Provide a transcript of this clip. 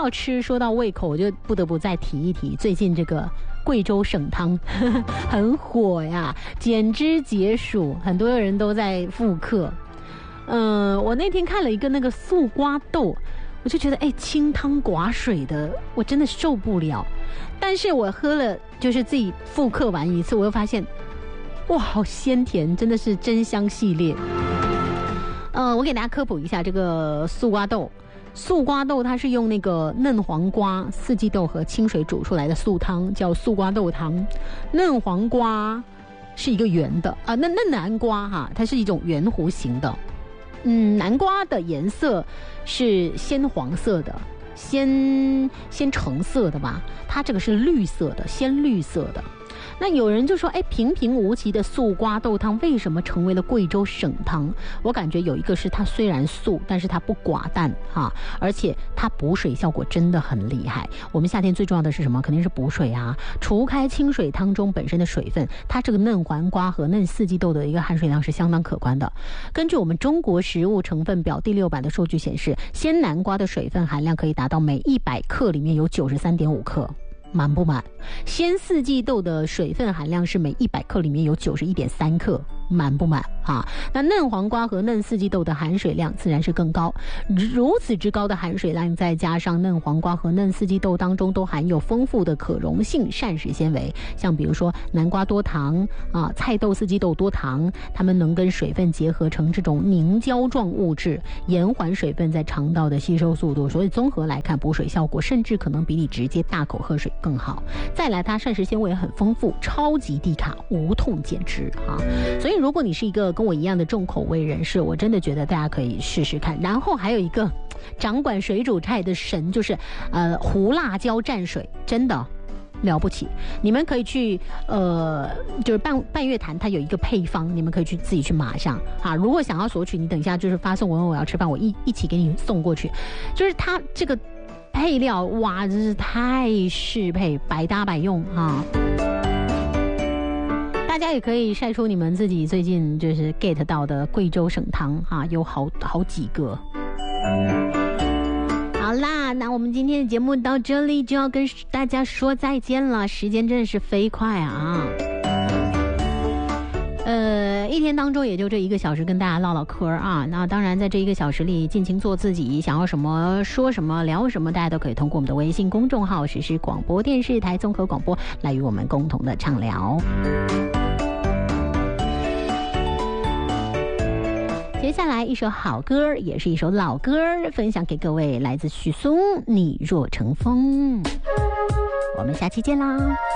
到吃，说到胃口，我就不得不再提一提最近这个贵州省汤很火呀，减脂解暑，很多人都在复刻。我那天看了一个那个素瓜豆，我就觉得清汤寡水的，我真的受不了。但是我喝了，就是自己复刻完一次，我又发现，哇，好鲜甜，真的是真香系列。我给大家科普一下这个素瓜豆。素瓜豆它是用那个嫩黄瓜、四季豆和清水煮出来的素汤，叫素瓜豆汤。嫩黄瓜是一个圆的嫩南瓜哈，它是一种圆弧形的。南瓜的颜色是鲜黄色的，鲜橙色的吧，它这个是绿色的，鲜绿色的。那有人就说，平平无奇的素瓜豆汤为什么成为了贵州省汤？我感觉有一个是它虽然素，但是它不寡淡而且它补水效果真的很厉害。我们夏天最重要的是什么？肯定是补水啊！除开清水汤中本身的水分，它这个嫩黄瓜和嫩四季豆的一个含水量是相当可观的。根据我们中国食物成分表第6版的数据显示，鲜南瓜的水分含量可以达到每100克里面有93.5克。满不满？鲜四季豆的水分含量是每100克里面有91.3克，满不满那嫩黄瓜和嫩四季豆的含水量自然是更高，如此之高的含水量，再加上嫩黄瓜和嫩四季豆当中都含有丰富的可溶性膳食纤维，像比如说南瓜多糖菜豆、四季豆多糖，它们能跟水分结合成这种凝胶状物质，延缓水分在肠道的吸收速度，所以综合来看，补水效果甚至可能比你直接大口喝水更好。再来，它膳食纤维很丰富，超级低卡，无痛减脂所以如果你是一个跟我一样的重口味人士，我真的觉得大家可以试试看。然后还有一个掌管水煮菜的神，就是胡辣椒蘸水，真的了不起。你们可以去就是半月谈它有一个配方，你们可以去自己去码上如果想要索取，你等一下就是发送我问我要吃饭，我一起给你送过去。就是它这个配料哇，真是太适配，百搭百用大家也可以晒出你们自己最近就是 get 到的贵州省汤有好几个。好啦，那我们今天的节目到这里就要跟大家说再见了，时间真的是飞快一天当中也就这1个小时跟大家唠唠嗑那当然在这1个小时里尽情做自己，想要什么说什么聊什么，大家都可以通过我们的微信公众号实时广播电视台综合广播来与我们共同的畅聊。接下来一首好歌，也是一首老歌，分享给各位，来自许嵩《你若成风》。我们下期见啦。